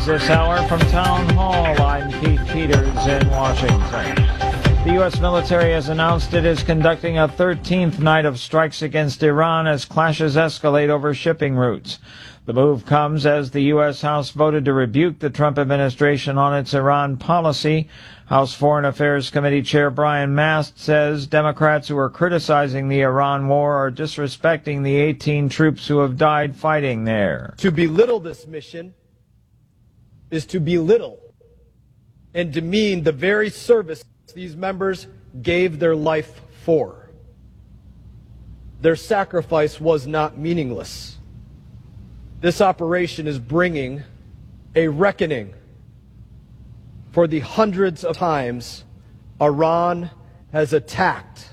news this hour from Town Hall. I'm Keith Peters in Washington. The U.S. military has announced it is conducting a 13th night of strikes against Iran as clashes escalate over shipping routes. The move comes as the U.S. House voted to rebuke the Trump administration on its Iran policy. House Foreign Affairs Committee Chair Brian Mast says Democrats who are criticizing the Iran war are disrespecting the 18 troops who have died fighting there. To belittle this mission is to belittle and demean the very service these members gave their life for. Their sacrifice was not meaningless. This operation is bringing a reckoning for the hundreds of times Iran has attacked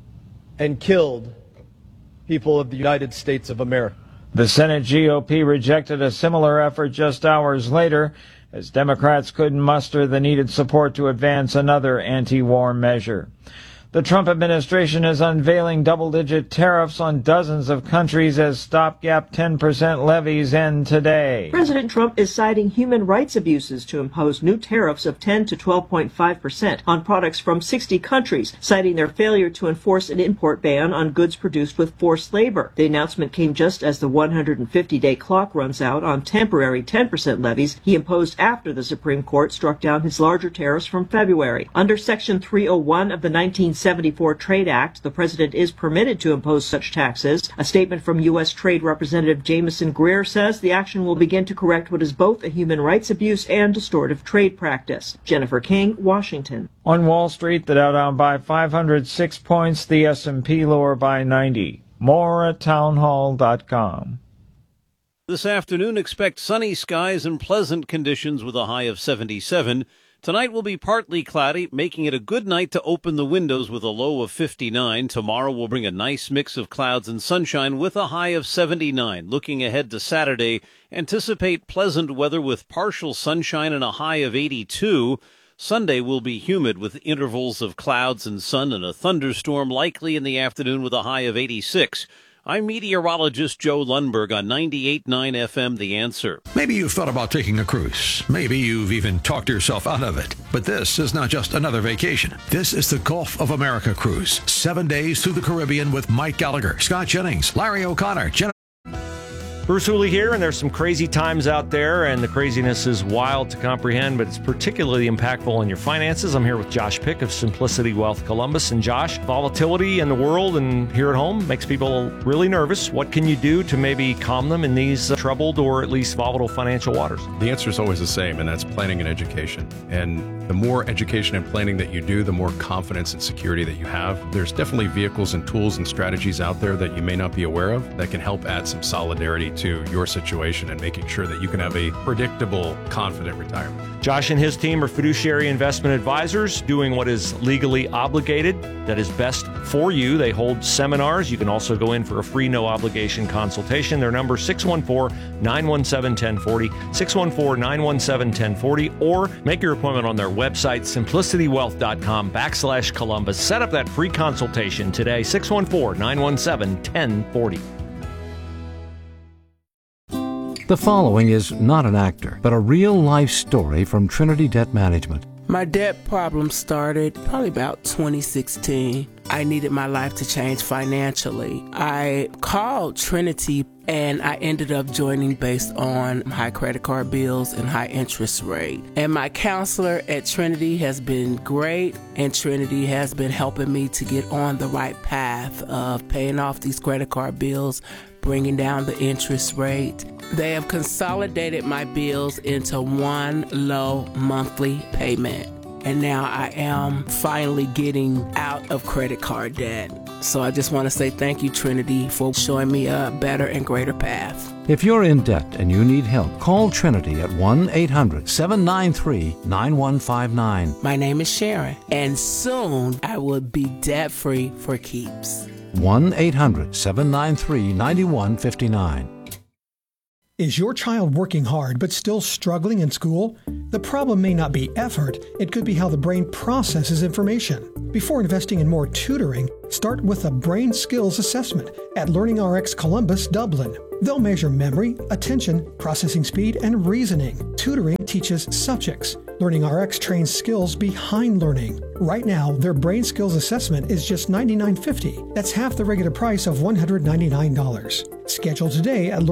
and killed people of the United States of America. The Senate GOP rejected a similar effort just hours later, as Democrats couldn't muster the needed support to advance another anti-war measure. The Trump administration is unveiling double-digit tariffs on dozens of countries as stopgap 10% levies end today. President Trump is citing human rights abuses to impose new tariffs of 10 to 12.5% on products from 60 countries, citing their failure to enforce an import ban on goods produced with forced labor. The announcement came just as the 150-day clock runs out on temporary 10% levies he imposed after the Supreme Court struck down his larger tariffs from February. Under Section 301 of the 1974 Trade Act, the president is permitted to impose such taxes. A statement from U.S. Trade Representative Jamieson Greer says the action will begin to correct what is both a human rights abuse and distortive trade practice. Jennifer King, Washington. On Wall Street, the Dow down by 506 points, the S&P lower by 90. More at townhall.com. This afternoon, expect sunny skies and pleasant conditions with a high of 77. Tonight will be partly cloudy, making it a good night to open the windows with a low of 59. Tomorrow will bring a nice mix of clouds and sunshine with a high of 79. Looking ahead to Saturday, anticipate pleasant weather with partial sunshine and a high of 82. Sunday will be humid with intervals of clouds and sun and a thunderstorm likely in the afternoon with a high of 86. I'm meteorologist Joe Lundberg on 98.9 FM, The Answer. Maybe you've thought about taking a cruise. Maybe you've even talked yourself out of it. But this is not just another vacation. This is the Gulf of America cruise. 7 days through the Caribbean with Mike Gallagher, Scott Jennings, Larry O'Connor, Bruce Hooley here, and there's some crazy times out there, and the craziness is wild to comprehend, but it's particularly impactful on your finances. I'm here with Josh Pick of Simplicity Wealth Columbus. And Josh, volatility in the world and here at home makes people really nervous. What can you do to maybe calm them in these troubled or at least volatile financial waters? The answer is always the same, and that's planning and education. And the more education and planning that you do, the more confidence and security that you have. There's definitely vehicles and tools and strategies out there that you may not be aware of that can help add some solidarity to your situation and making sure that you can have a predictable, confident retirement. Josh and his team are fiduciary investment advisors doing what is legally obligated that is best for you. They hold seminars. You can also go in for a free no-obligation consultation. Their number 614-917-1040, 614-917-1040, or make your appointment on their website, simplicitywealth.com/Columbus. Set up that free consultation today, 614-917-1040. The following is not an actor, but a real-life story from Trinity Debt Management. My debt problem started probably about 2016. I needed my life to change financially. I called Trinity and I ended up joining based on high credit card bills and high interest rate. And my counselor at Trinity has been great, and Trinity has been helping me to get on the right path of paying off these credit card bills, bringing down the interest rate. They have consolidated my bills into one low monthly payment. And now I am finally getting out of credit card debt. So I just want to say thank you, Trinity, for showing me a better and greater path. If you're in debt and you need help, call Trinity at 1-800-793-9159. My name is Sharon, and soon I will be debt-free for keeps. 1-800-793-9159. Is your child working hard but still struggling in school? The problem may not be effort, it could be how the brain processes information. Before investing in more tutoring, start with a brain skills assessment at LearningRx Columbus, Dublin. They'll measure memory, attention, processing speed, and reasoning. Tutoring teaches subjects. LearningRx trains skills behind learning. Right now, their brain skills assessment is just $99.50. That's half the regular price of $199. Schedule today at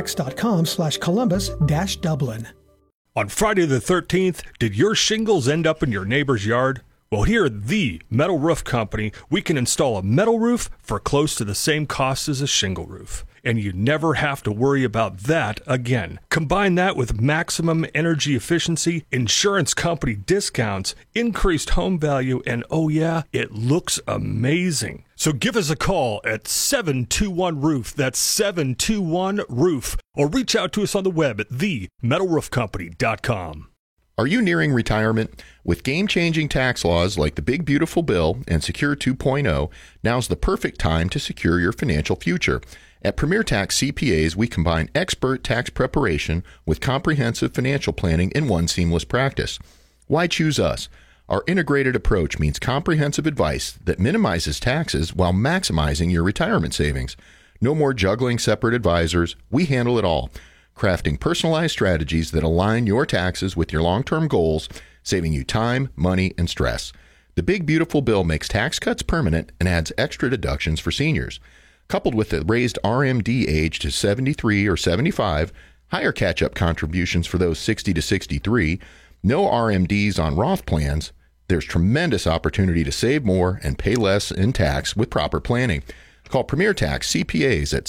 learningrx.com/Columbus-Dublin. On Friday the 13th, did your shingles end up in your neighbor's yard? Well, here at the Metal Roof Company, we can install a metal roof for close to the same cost as a shingle roof. And you never have to worry about that again. Combine that with maximum energy efficiency, insurance company discounts, increased home value, and oh yeah, it looks amazing. So give us a call at 721-ROOF, that's 721-ROOF, or reach out to us on the web at themetalroofcompany.com. Are you nearing retirement? With game-changing tax laws like the Big Beautiful Bill and Secure 2.0, now's the perfect time to secure your financial future. At Premier Tax CPAs, we combine expert tax preparation with comprehensive financial planning in one seamless practice. Why choose us? Our integrated approach means comprehensive advice that minimizes taxes while maximizing your retirement savings. No more juggling separate advisors. We handle it all, crafting personalized strategies that align your taxes with your long-term goals, saving you time, money, and stress. The Big Beautiful Bill makes tax cuts permanent and adds extra deductions for seniors. Coupled with the raised RMD age to 73 or 75, higher catch-up contributions for those 60 to 63, no RMDs on Roth plans, there's tremendous opportunity to save more and pay less in tax with proper planning. Call Premier Tax CPAs at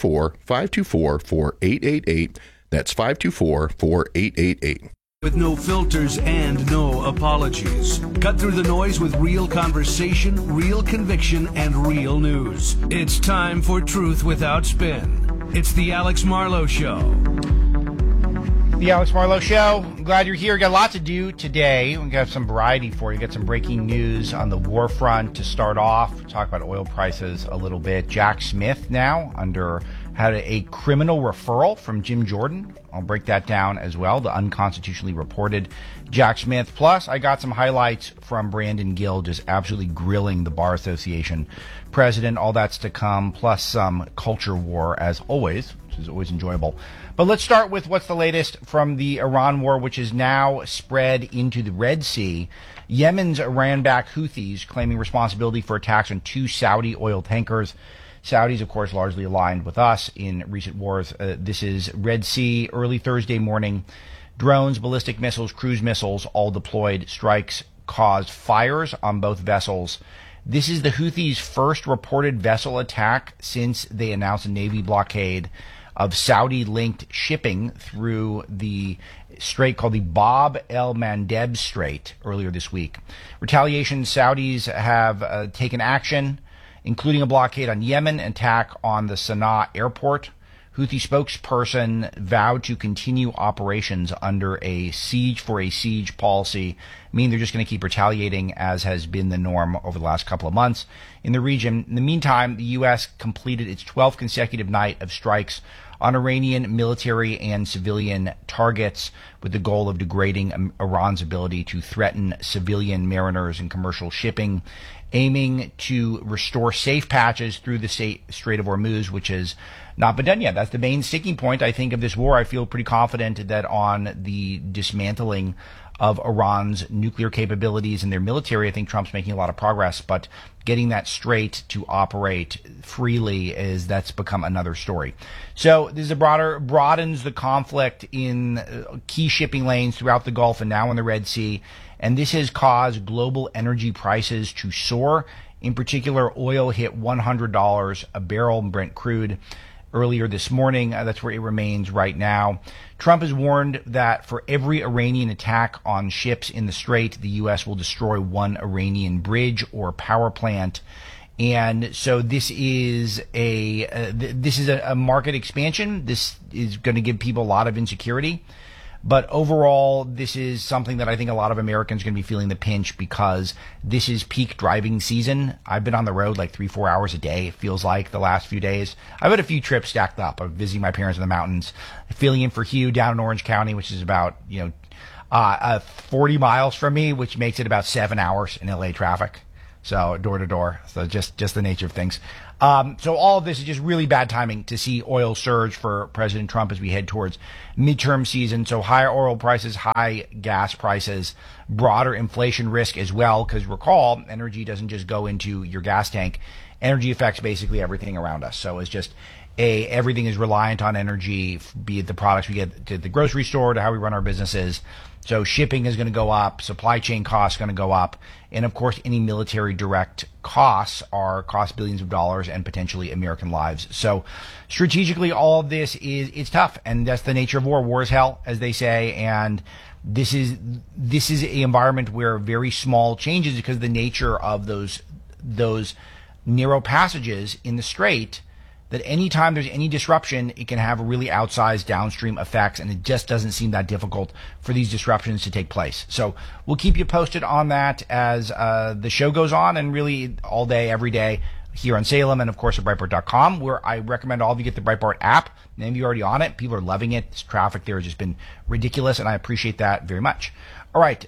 614-524-4888. That's 524-4888. With no filters and no apologies. Cut through the noise with real conversation, real conviction, and real news. It's time for Truth Without Spin. It's the Alex Marlowe Show. The Alex Marlowe Show. I'm glad you're here. Got a lot to do today. We got some variety for you. Got some breaking news on the war front to start off. We'll talk about oil prices a little bit. Jack Smith now had a criminal referral from Jim Jordan. I'll break that down as well. The unconstitutionally reported Jack Smith. Plus, I got some highlights from Brandon Gill just absolutely grilling the Bar Association president. All that's to come, plus some culture war as always, which is always enjoyable. But let's start with what's the latest from the Iran war, which is now spread into the Red Sea. Yemen's Iran-backed Houthis claiming responsibility for attacks on 2 Saudi oil tankers. Saudis, of course, largely aligned with us in recent wars. This is Red Sea, early Thursday morning. Drones, ballistic missiles, cruise missiles, all deployed. Strikes caused fires on both vessels. This is the Houthis' first reported vessel attack since they announced a Navy blockade of Saudi-linked shipping through the strait called the Bab el-Mandeb Strait earlier this week. Retaliation, Saudis have taken action, including a blockade on Yemen, attack on the Sana'a airport. Houthi spokesperson vowed to continue operations under a siege policy, meaning they're just going to keep retaliating as has been the norm over the last couple of months in the region. In the meantime, the U.S. completed its 12th consecutive night of strikes on Iranian military and civilian targets with the goal of degrading Iran's ability to threaten civilian mariners and commercial shipping, aiming to restore safe patches through the Strait of Hormuz, which has not been done yet. That's the main sticking point, I think, of this war. I feel pretty confident that on the dismantling of Iran's nuclear capabilities and their military, I think Trump's making a lot of progress, but getting that strait to operate freely that's become another story. So this is broadens the conflict in key shipping lanes throughout the Gulf and now in the Red Sea. And this has caused global energy prices to soar. In particular, oil hit $100 a barrel, Brent crude, earlier this morning. That's where it remains right now. Trump has warned that for every Iranian attack on ships in the strait, the U.S. will destroy one Iranian bridge or power plant. And so this is a market expansion. This is going to give people a lot of insecurity. But overall, this is something that I think a lot of Americans are going to be feeling the pinch because this is peak driving season. I've been on the road like 3-4 hours a day, it feels like, the last few days. I've had a few trips stacked up. I'm visiting my parents in the mountains, filling in for Hugh down in Orange County, which is about 40 miles from me, which makes it about 7 hours in LA traffic. So door to door. So just the nature of things. So all of this is just really bad timing to see oil surge for President Trump as we head towards midterm season. So higher oil prices, high gas prices, broader inflation risk as well. Because recall, energy doesn't just go into your gas tank. Energy affects basically everything around us. So it's just everything is reliant on energy, be it the products we get to the grocery store to how we run our businesses. So shipping is going to go up, supply chain costs going to go up, and of course any military direct costs cost billions of dollars and potentially American lives. So strategically, all of this it's tough, and that's the nature of war. War is hell, as they say, and this is an environment where very small changes, because of the nature of those narrow passages in the strait, that anytime there's any disruption, it can have really outsized downstream effects, and it just doesn't seem that difficult for these disruptions to take place. So we'll keep you posted on that as the show goes on, and really all day, every day here on Salem, and of course at Breitbart.com, where I recommend all of you get the Breitbart app. Many of you are already on it. People are loving it. This traffic there has just been ridiculous, and I appreciate that very much. All right.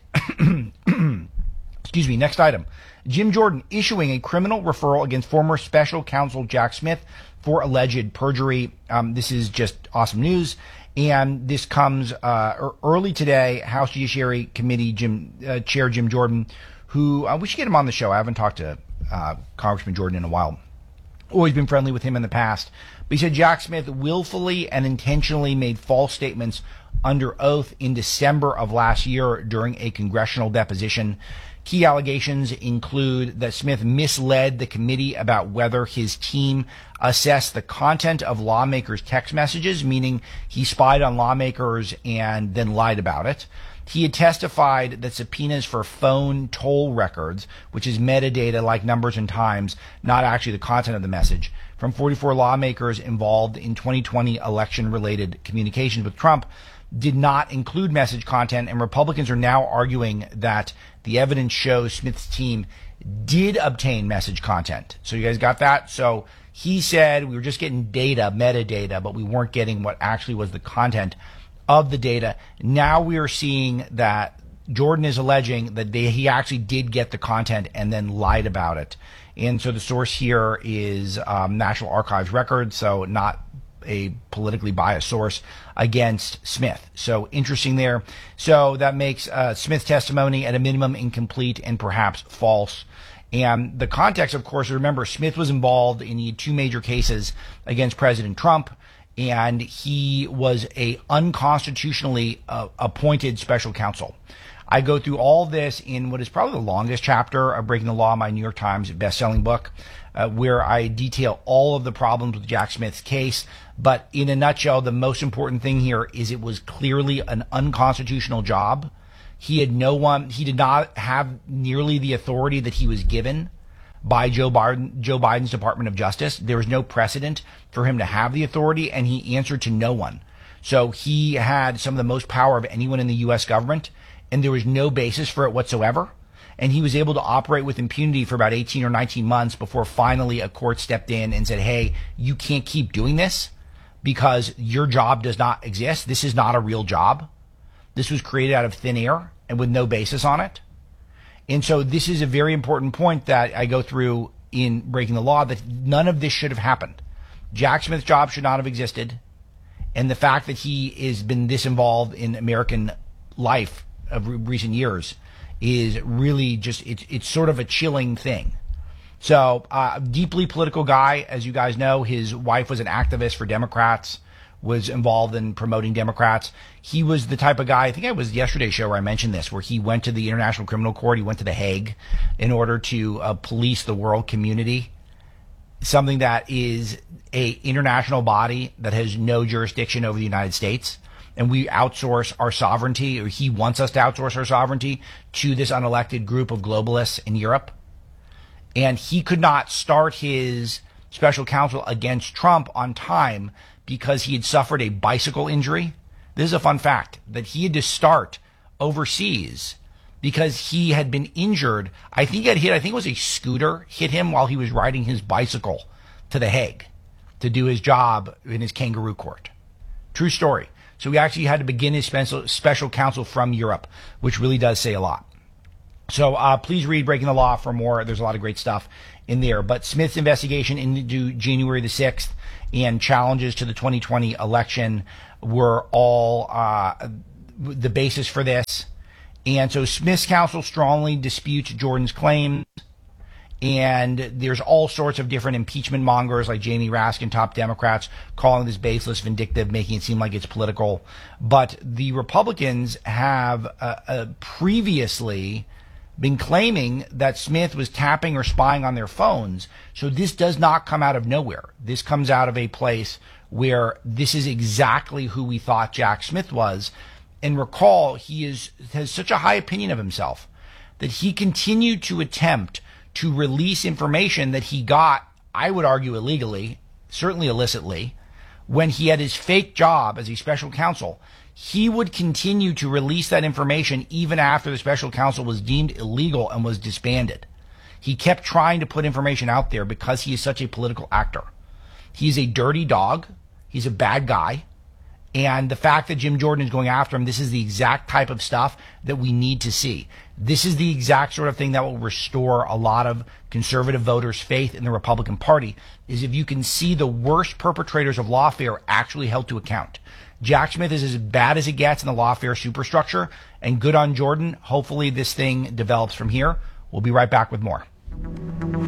Excuse me. Next item. Jim Jordan issuing a criminal referral against former special counsel Jack Smith for alleged perjury. This is just awesome news. And this comes early today. House Judiciary Committee Chair Jim Jordan, who we should get him on the show. I haven't talked to Congressman Jordan in a while. Always been friendly with him in the past. But he said Jack Smith willfully and intentionally made false statements under oath in December of last year during a congressional deposition. Key allegations include that Smith misled the committee about whether his team assessed the content of lawmakers' text messages, meaning he spied on lawmakers and then lied about it. He had testified that subpoenas for phone toll records, which is metadata like numbers and times, not actually the content of the message, from 44 lawmakers involved in 2020 election-related communications with Trump, did not include message content, and Republicans are now arguing that the evidence shows Smith's team did obtain message content. So you guys got that? So he said we were just getting data, metadata, but we weren't getting what actually was the content of the data. Now we are seeing that Jordan is alleging that he actually did get the content and then lied about it. And so the source here is National Archives records, so not a politically biased source against Smith. So interesting there. So that makes Smith's testimony at a minimum incomplete and perhaps false. And the context, of course, remember, Smith was involved in 2 major cases against President Trump, and he was a unconstitutionally appointed special counsel. I go through all this in what is probably the longest chapter of Breaking the Law, my New York Times best-selling book, where I detail all of the problems with Jack Smith's case. But in a nutshell, the most important thing here is it was clearly an unconstitutional job. He did not have nearly the authority that he was given by Joe Biden's Department of Justice. There was no precedent for him to have the authority, and he answered to no one. So he had some of the most power of anyone in the U.S. government, and there was no basis for it whatsoever. And he was able to operate with impunity for about 18 or 19 months before finally a court stepped in and said, hey, you can't keep doing this because your job does not exist. This is not a real job. This was created out of thin air and with no basis on it. And so this is a very important point that I go through in Breaking the Law, that none of this should have happened. Jack Smith's job should not have existed. And the fact that he has been this involved in American life of recent years is really just, it's sort of a chilling thing. So, deeply political guy, as you guys know. His wife was an activist for Democrats, was involved in promoting Democrats. He was the type of guy, I think it was yesterday's show where I mentioned this, where he went to the International Criminal Court, he went to The Hague in order to police the world community, something that is a international body that has no jurisdiction over the United States. And we outsource our sovereignty, or he wants us to outsource our sovereignty to this unelected group of globalists in Europe. And he could not start his special counsel against Trump on time because he had suffered a bicycle injury. This is a fun fact, that he had to start overseas because he had been injured. I think it was a scooter hit him while he was riding his bicycle to The Hague to do his job in his kangaroo court. True story. So he actually had to begin his special counsel from Europe, which really does say a lot. So please read Breaking the Law for more. There's a lot of great stuff in there. But Smith's investigation into January the 6th and challenges to the 2020 election were all the basis for this. And so Smith's counsel strongly disputes Jordan's claims. And there's all sorts of different impeachment mongers like Jamie Raskin, top Democrats, calling this baseless, vindictive, making it seem like it's political. But the Republicans have previously been claiming that Smith was tapping or spying on their phones. So this does not come out of nowhere. This comes out of a place where this is exactly who we thought Jack Smith was. And recall, he has such a high opinion of himself that he continued to attempt to release information that he got, I would argue illegally, certainly illicitly, when he had his fake job as a special counsel. He would continue to release that information even after the special counsel was deemed illegal and was disbanded. He kept trying to put information out there because he is such a political actor. He's a dirty dog. He's a bad guy. And the fact that Jim Jordan is going after him, this is the exact type of stuff that we need to see. This is the exact sort of thing that will restore a lot of conservative voters' faith in the Republican Party, is if you can see the worst perpetrators of lawfare actually held to account. Jack Smith is as bad as it gets in the lawfare superstructure, and good on Jordan. Hopefully this thing develops from here. We'll be right back with more.